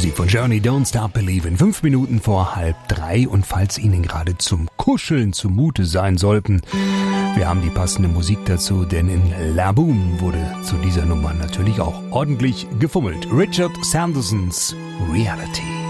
Musik von Journey, Don't Stop Believin'. 5 Minuten vor 2:30 und falls Ihnen gerade zum Kuscheln zumute sein sollten, wir haben die passende Musik dazu, denn in La Boom wurde zu dieser Nummer natürlich auch ordentlich gefummelt. Richard Sandersons Reality.